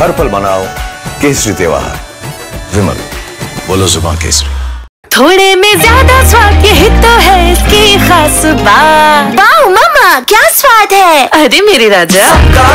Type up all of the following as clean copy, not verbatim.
हर पल मनाओ केसरी त्योहार। विमल, बोलो जुबान केसरी। थोड़े में ज्यादा स्वाद, यही तो है इसकी खास बात। वाओ मम्मा, क्या स्वाद है। अरे मेरे राजा,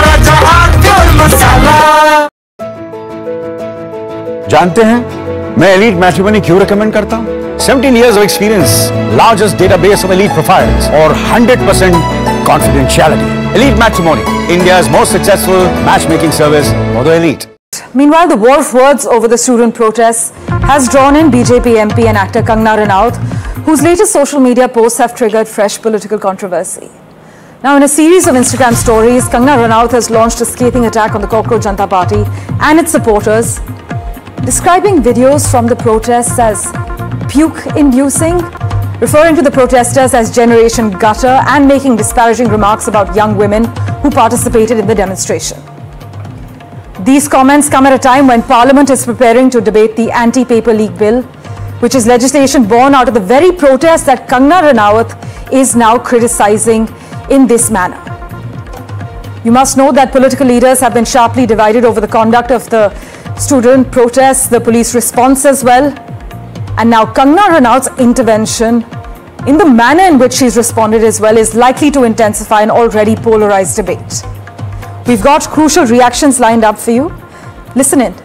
जानते हैं मैं एलीट मैट्रिमोनी क्यों रिकमेंड करता हूं? 17 years of experience, largest database of elite profiles, और 100% confidentiality. Elite Matrimony, India's most successful matchmaking service for the elite. Meanwhile, the war of words over the student protests has drawn in BJP MP and actor Kangana Ranaut, whose latest social media posts have triggered fresh political controversy. Now, in a series of Instagram stories, Kangana Ranaut has launched a scathing attack on the Cockroach Janata Party and its supporters, describing videos from the protests as puke-inducing, referring to the protesters as Generation Gutter, and making disparaging remarks about young women who participated in the demonstration. These comments come at a time when Parliament is preparing to debate the anti-paper leak bill, which is legislation born out of the very protests that Kangana Ranaut is now criticizing in this manner. You must know that political leaders have been sharply divided over the conduct of the student protests, the police response as well, and now Kangana Ranaut's intervention in the manner in which she's responded as well is likely to intensify an already polarized debate. We've got crucial reactions lined up for you. Listen in.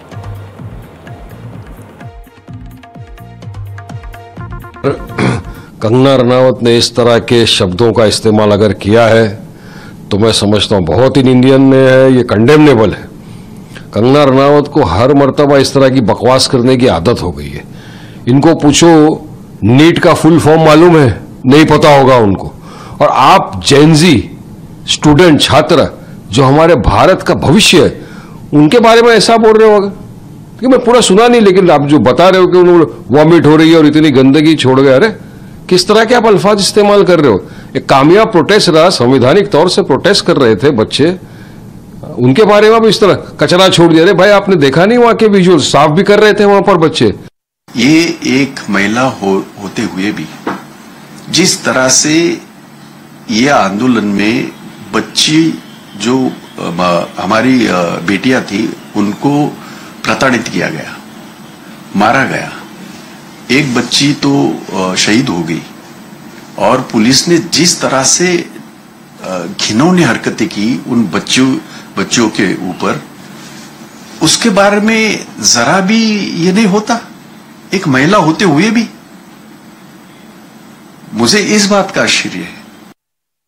Kangana Ranaut ने इस तरह के शब्दों का इस्तेमाल अगर किया है तो मैं समझता हूं बहुत इन इंडियन में है, ये कंडेमनेबल है। कंगना रनावत को हर मर्तबा इस तरह की बकवास करने की आदत हो गई है। इनको पूछो नीट का फुल फॉर्म मालूम है? नहीं पता होगा उनको। और आप जेनजी स्टूडेंट छात्र जो हमारे भारत का भविष्य है, उनके बारे में ऐसा बोल रहे होगा कि मैं पूरा सुना नहीं, लेकिन आप जो बता रहे हो कि उन्होंने वॉमिट हो रही है और इतनी गंदगी छोड़ गए, अरे किस तरह के आप अल्फाज इस्तेमाल कर रहे हो? एक कामयाब प्रोटेस्ट रहा, संवैधानिक तौर से प्रोटेस्ट कर रहे थे बच्चे, उनके बारे में अब इस तरह कचरा छोड़ दिया। अरे भाई, आपने देखा नहीं वहां के विजुअल? साफ भी कर रहे थे वहां पर बच्चे। ये एक महिला होते हुए भी जिस तरह से ये आंदोलन में बच्ची जो हमारी बेटियां थी उनको प्रताड़ित किया गया, मारा गया, एक बच्ची तो शहीद हो गई, और पुलिस ने जिस तरह से घिनौनी हरकतें की उन बच्चों के ऊपर, उसके बारे में जरा भी ये नहीं होता एक महिला होते हुए भी। मुझे इस बात का आश्चर्य है